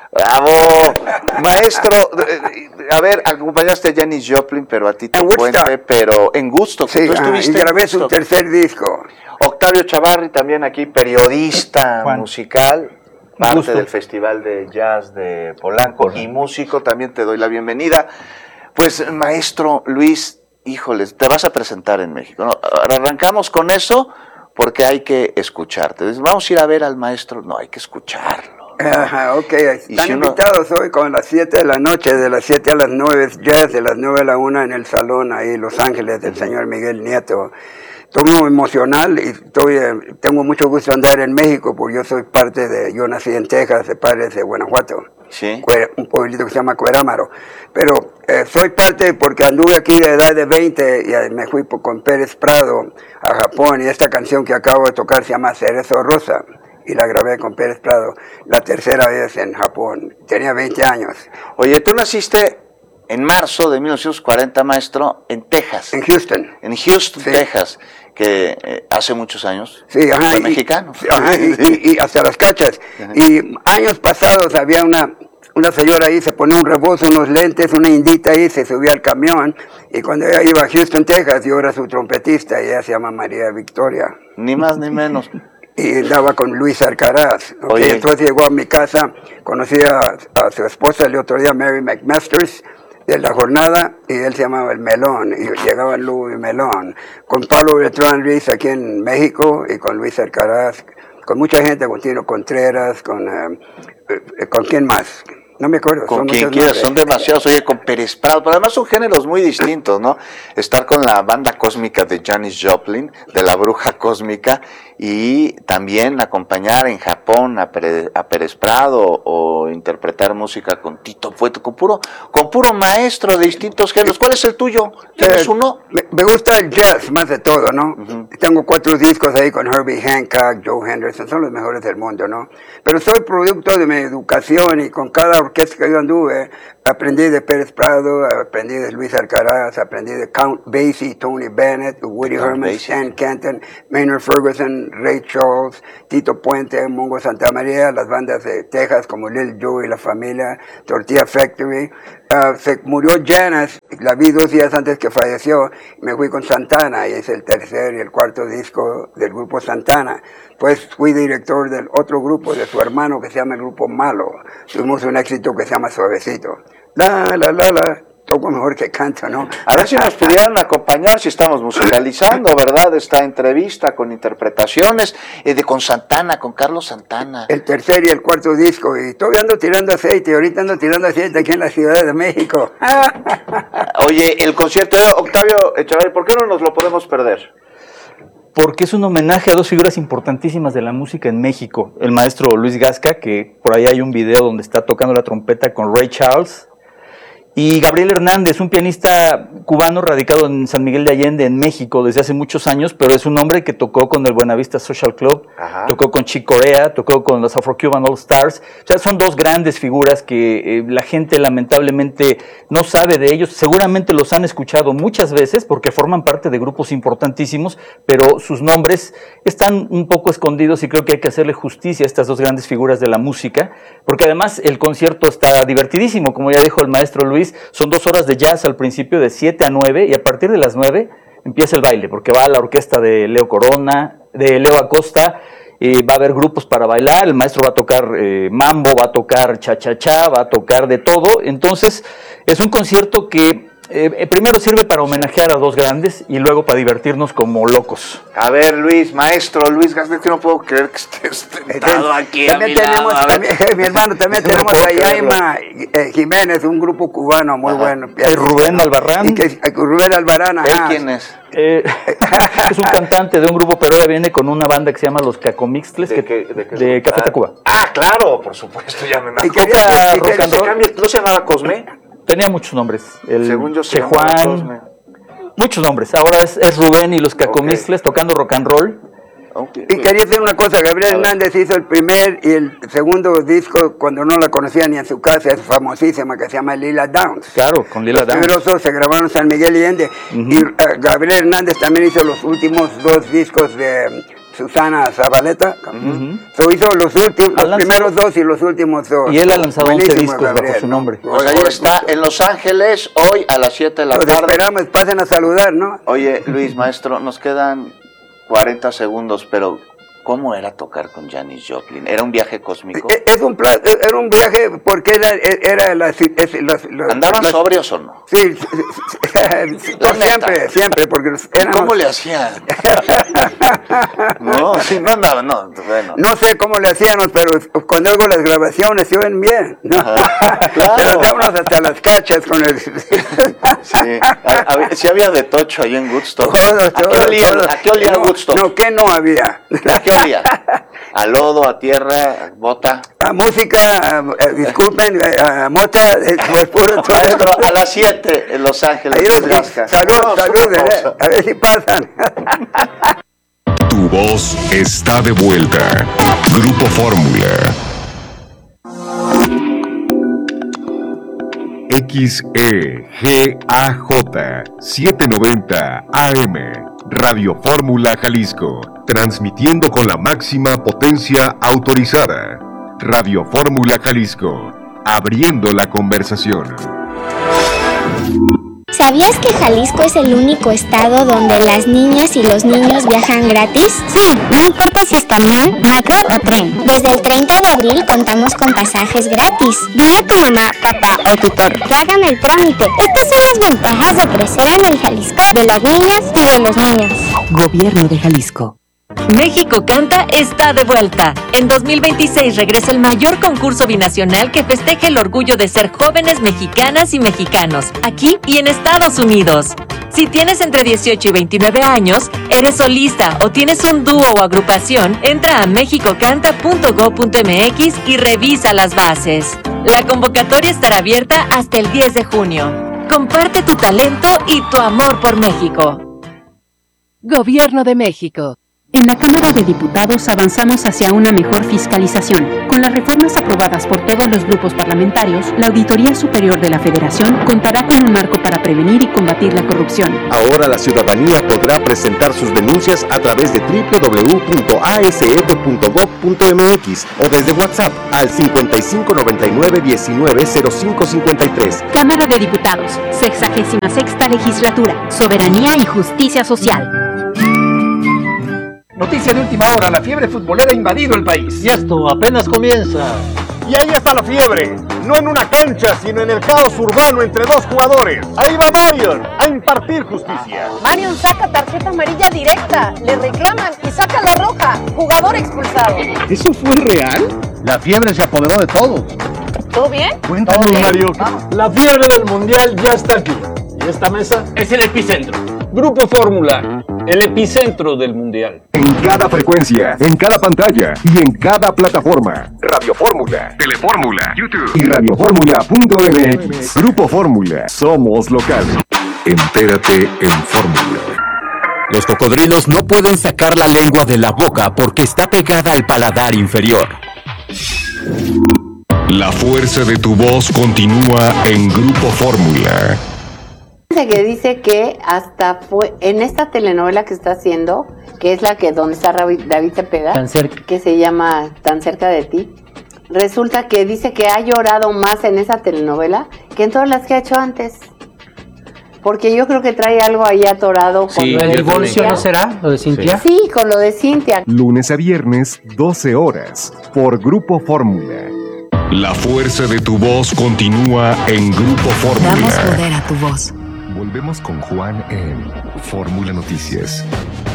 ¡Bravo! Maestro, a ver, acompañaste a Janis Joplin, pero a Tito Puente, pero en Gusto. Sí, ¿Tú estuviste y grabé su tercer disco. Octavio Chavarri, también aquí, periodista musical, parte del Festival de Jazz de Polanco y músico, también te doy la bienvenida. Pues, maestro Luis, híjoles, te vas a presentar en México, ¿no? Arrancamos con eso porque hay que escucharte. Vamos a ir a ver al maestro, no, hay que escucharlo. Ajá, ok, están invitados hoy con las 7 de la noche, de las 7 a las 9 jazz, de las 9 a la 1 en el salón ahí en Los Ángeles del señor Miguel Nieto. Estoy muy emocional y tengo mucho gusto de andar en México porque yo nací en Texas, de padres de Guanajuato, ¿sí? Un pueblito que se llama Cuerámaro, pero soy parte porque anduve aquí de edad de 20 y me fui con Pérez Prado a Japón y esta canción que acabo de tocar se llama Cerezo Rosa. Y la grabé con Pérez Prado la tercera vez en Japón. Tenía 20 años. Oye, tú naciste en marzo de 1940, maestro, en Texas. En Houston. En Houston, sí. Texas, que hace muchos años. Sí, ajá. Soy mexicano. Ajá, y hasta las cachas. Ajá. Y años pasados había una señora ahí, se ponía un rebozo, unos lentes, una indita ahí, se subía al camión. Y cuando ella iba a Houston, Texas, yo era su trompetista y ella se llama María Victoria. Ni más ni menos. Y andaba con Luis Alcaraz. Okay. Entonces llegó a mi casa, conocí a su esposa el otro día, Mary McMasters, de La Jornada, y él se llamaba El Melón, y llegaba Luis Melón, con Pablo Beltrán Ruiz aquí en México, y con Luis Alcaraz, con mucha gente, con Tino Contreras, ¿con quién más? No me acuerdo. Con quien quiera, son demasiados. Oye, con Pérez Prado, pero además son géneros muy distintos, ¿no? Estar con la banda cósmica de Janis Joplin, de la Bruja Cósmica, y también acompañar en Japón a Pérez Prado o interpretar música con Tito Puente, con puro maestro de distintos géneros. ¿Cuál es el tuyo? ¿Tienes uno? Me gusta el jazz más de todo, ¿no? Tengo 4 discos ahí con Herbie Hancock, Joe Henderson, son los mejores del mundo, ¿no? Pero soy producto de mi educación y con cada orquesta que yo anduve, aprendí de Pérez Prado, aprendí de Luis Alcaraz, aprendí de Count Basie, Tony Bennett, Woody Herman, Stan Kenton, Maynard Ferguson, Ray Charles, Tito Puente, Mongo Santamaría, las bandas de Texas como Lil Joe y la familia, Tortilla Factory. Se murió Janis, la vi 2 días antes que falleció, me fui con Santana y es el tercer y el cuarto disco del grupo Santana. Pues fui director del otro grupo de su hermano que se llama el Grupo Malo. Tuvimos un éxito que se llama Suavecito. Toco mejor que canto, ¿no? A ver si nos pudieran acompañar, si estamos musicalizando, ¿verdad? Esta entrevista con interpretaciones con Santana, con Carlos Santana. El tercer y el cuarto disco, y todavía ando tirando aceite, ahorita ando tirando aceite aquí en la Ciudad de México. Oye, el concierto de Octavio Echavarri, ¿por qué no nos lo podemos perder? Porque es un homenaje a 2 figuras importantísimas de la música en México. El maestro Luis Gasca, que por ahí hay un video donde está tocando la trompeta con Ray Charles, y Gabriel Hernández, un pianista cubano radicado en San Miguel de Allende, en México, desde hace muchos años, pero es un hombre que tocó con el Buenavista Social Club, tocó con Chick Corea, tocó con los Afro-Cuban All Stars. O sea, son 2 grandes figuras que la gente lamentablemente no sabe de ellos. Seguramente los han escuchado muchas veces porque forman parte de grupos importantísimos, pero sus nombres están un poco escondidos y creo que hay que hacerle justicia a estas 2 grandes figuras de la música, porque además el concierto está divertidísimo, como ya dijo el maestro Luis. Son 2 horas de jazz al principio de 7 a 9 y a partir de las 9 empieza el baile porque va la orquesta de Leo Corona, de Leo Acosta, va a haber grupos para bailar, el maestro va a tocar mambo, va a tocar cha-cha-cha, va a tocar de todo. Entonces es un concierto que primero sirve para homenajear a 2 grandes y luego para divertirnos como locos. A ver, Luis, maestro Luis Gasca, que no puedo creer que estés sentado aquí a mi lado. Mi hermano, también tenemos a Yaima Jiménez, un grupo cubano muy bueno. Rubén Albarrán. Rubén Albarrán, ajá. ¿Quién es? Es un cantante de un grupo, pero ahora viene con una banda que se llama Los Cacomixtles, de Café Tacuba. Ah, claro, por supuesto, ya me imagino. ¿No se llamaba Cosme? Tenía muchos nombres. Según yo, Che Juan, muchos nombres. Ahora es Rubén y los Cacomixles tocando rock and roll. Y quería decir una cosa, Gabriel Hernández hizo el primer y el segundo disco cuando no la conocía ni en su casa, es famosísima, que se llama Lila Downs. Claro, con Lila Downs. Los primeros se grabaron en San Miguel Allende. Y Gabriel Hernández también hizo los últimos 2 discos de Susana Zabaleta. So hizo los primeros 2 y los últimos 2. Y él ha lanzado 11 discos Gabriel, bajo su nombre. Pues ahí está, en Los Ángeles, hoy a las 7 de la Los tarde. esperamos, pasen a saludar, ¿no? Oye, Luis, maestro, nos quedan 40 segundos, pero ¿cómo era tocar con Janis Joplin? ¿Era un viaje cósmico? Era un viaje porque era ¿Andaban sobrios o no? Sí, siempre, porque ¿Cómo le hacían? No, sí, no andaba, no, bueno. No sé cómo le hacíamos, pero cuando hago las grabaciones se oyen bien, ¿no? Claro. Dábamos hasta las cachas con el... Sí había de tocho ahí en Woodstock. ¿A qué olía Woodstock? No, que no había. ¿A qué olía? ¿A lodo, a tierra, a bota? A música, disculpen, a mota, Maestro, a las 7 en Los Ángeles. Salud, a ver si pasan. Tu voz está de vuelta. Grupo Fórmula. XEGAJ 790 AM. Radio Fórmula Jalisco. Transmitiendo con la máxima potencia autorizada. Radio Fórmula Jalisco. Abriendo la conversación. ¿Sabías que Jalisco es el único estado donde las niñas y los niños viajan gratis? Sí, no importa si es camión, metro o tren. Desde el 30 de abril contamos con pasajes gratis. Dile a tu mamá, papá o tutor que hagan el trámite. Estas son las ventajas de crecer en el Jalisco de las niñas y de los niños. Gobierno de Jalisco. México Canta está de vuelta. En 2026 regresa el mayor concurso binacional que festeja el orgullo de ser jóvenes mexicanas y mexicanos, aquí y en Estados Unidos. Si tienes entre 18 y 29 años, eres solista o tienes un dúo o agrupación, entra a mexicocanta.go.mx y revisa las bases. La convocatoria estará abierta hasta el 10 de junio. Comparte tu talento y tu amor por México. Gobierno de México. En la Cámara de Diputados avanzamos hacia una mejor fiscalización. Con las reformas aprobadas por todos los grupos parlamentarios, la Auditoría Superior de la Federación contará con un marco para prevenir y combatir la corrupción. Ahora la ciudadanía podrá presentar sus denuncias a través de www.asf.gov.mx o desde WhatsApp al 5599190553. Cámara de Diputados, 66ª Legislatura, Soberanía y Justicia Social. Noticia de última hora, la fiebre futbolera ha invadido el país. Y esto apenas comienza. Y ahí está la fiebre, no en una cancha, sino en el caos urbano entre dos jugadores. Ahí va Marion a impartir justicia. Marion saca tarjeta amarilla directa, le reclaman y saca la roja, jugador expulsado. ¿Eso fue real? La fiebre se apoderó de todos. ¿Todo bien? Cuéntanos, Mario. La fiebre del mundial ya está aquí. Y esta mesa Es el epicentro. Grupo Fórmula, el epicentro del mundial. En cada frecuencia, en cada pantalla y en cada plataforma. Radio Fórmula, Telefórmula, YouTube y radioformula.mx. Grupo Fórmula, somos local. Entérate en Fórmula. Los cocodrilos no pueden sacar la lengua de la boca porque está pegada al paladar inferior. La fuerza de tu voz continúa en Grupo Fórmula. Que dice que hasta fue en esta telenovela que está haciendo, que es la que donde está David Cepeda, que se llama Tan cerca de ti, resulta que dice que ha llorado más en esa telenovela que en todas las que ha hecho antes. Porque yo creo que trae algo ahí atorado con lo del divorcio, ¿no será? ¿Lo de Cintia? Sí, con lo de Cintia. Lunes a viernes, 12 horas, por Grupo Fórmula. La fuerza de tu voz continúa en Grupo Fórmula. Damos poder a tu voz. Volvemos con Juan en Fórmula Noticias.